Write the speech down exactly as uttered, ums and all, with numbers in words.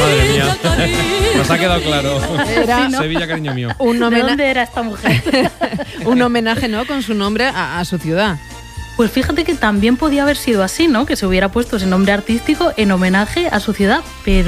Madre mía. Nos ha quedado claro. Era Sevilla, cariño mío. un ¿De homena- dónde era esta mujer? un homenaje, ¿no?, con su nombre a, a su ciudad. Pues fíjate que también podía haber sido así, ¿no? Que se hubiera puesto ese nombre artístico en homenaje a su ciudad, pero